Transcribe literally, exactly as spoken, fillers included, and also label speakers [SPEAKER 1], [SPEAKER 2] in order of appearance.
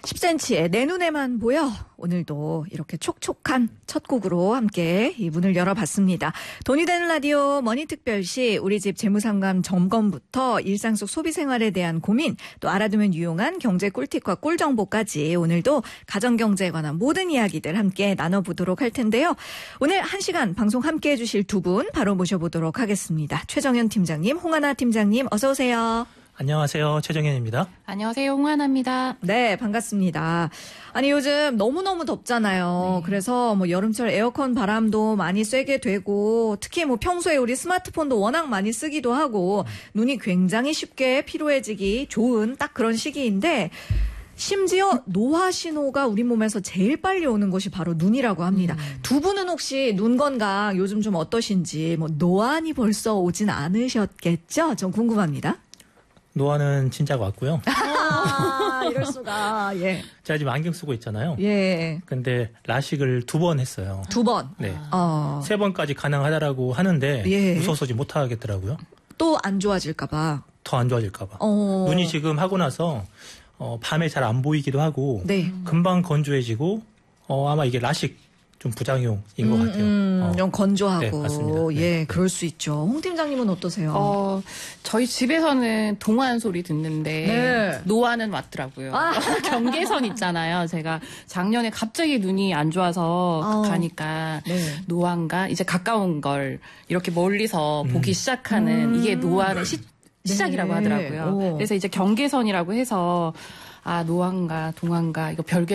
[SPEAKER 1] 십 센티미터의 내 눈에만 보여. 오늘도 이렇게 촉촉한 첫 곡으로 함께 이 문을 열어봤습니다. 돈이 되는 라디오 머니특별시 우리 집 재무상담 점검부터 일상 속 소비생활에 대한 고민, 또 알아두면 유용한 경제 꿀팁과 꿀정보까지 오늘도 가정경제에 관한 모든 이야기들 함께 나눠보도록 할 텐데요. 오늘 한 시간 방송 함께 해주실 두 분 바로 모셔보도록 하겠습니다. 최정현 팀장님, 홍하나 팀장님 어서 오세요.
[SPEAKER 2] 안녕하세요. 최정현입니다.
[SPEAKER 3] 안녕하세요. 홍하나입니다.
[SPEAKER 1] 네, 반갑습니다. 아니 요즘 너무너무 덥잖아요. 네. 그래서 뭐 여름철 에어컨 바람도 많이 쐬게 되고 특히 뭐 평소에 우리 스마트폰도 워낙 많이 쓰기도 하고 눈이 굉장히 쉽게 피로해지기 좋은 딱 그런 시기인데 심지어 노화 신호가 우리 몸에서 제일 빨리 오는 것이 바로 눈이라고 합니다. 음. 두 분은 혹시 눈 건강 요즘 좀 어떠신지 뭐 노안이 벌써 오진 않으셨겠죠? 좀 궁금합니다.
[SPEAKER 2] 노안은 진짜가 왔고요.
[SPEAKER 1] 아, 이럴 수가. 예.
[SPEAKER 2] 제가 지금 안경 쓰고 있잖아요.
[SPEAKER 1] 예.
[SPEAKER 2] 근데 라식을 두 번 했어요.
[SPEAKER 1] 두 번?
[SPEAKER 2] 네.
[SPEAKER 1] 어.
[SPEAKER 2] 세 번까지 가능하다라고 하는데
[SPEAKER 1] 예.
[SPEAKER 2] 무서워서 지금 못 하겠더라고요.
[SPEAKER 1] 또 안 좋아질까 봐.
[SPEAKER 2] 더 안 좋아질까 봐.
[SPEAKER 1] 어.
[SPEAKER 2] 눈이 지금 하고 나서 어, 밤에 잘 안 보이기도 하고
[SPEAKER 1] 네.
[SPEAKER 2] 금방 건조해지고 어, 아마 이게 라식 좀 부작용인 음, 것 같아요.
[SPEAKER 1] 음,
[SPEAKER 2] 어.
[SPEAKER 1] 좀 건조하고.
[SPEAKER 2] 네, 맞습니다. 네.
[SPEAKER 1] 예,
[SPEAKER 2] 네.
[SPEAKER 1] 그럴 수 있죠. 홍 팀장님은 어떠세요?
[SPEAKER 3] 어, 저희 집에서는 동안 소리 듣는데
[SPEAKER 1] 네.
[SPEAKER 3] 노안은 왔더라고요.
[SPEAKER 1] 아.
[SPEAKER 3] 경계선 있잖아요. 제가 작년에 갑자기 눈이 안 좋아서
[SPEAKER 1] 어.
[SPEAKER 3] 가니까
[SPEAKER 1] 네.
[SPEAKER 3] 노안과 이제 가까운 걸 이렇게 멀리서
[SPEAKER 2] 음.
[SPEAKER 3] 보기 시작하는
[SPEAKER 1] 음.
[SPEAKER 3] 이게 노안의 시, 시작이라고
[SPEAKER 1] 네.
[SPEAKER 3] 하더라고요.
[SPEAKER 1] 오.
[SPEAKER 3] 그래서 이제 경계선이라고 해서 아 노안과 동안과 이거 별개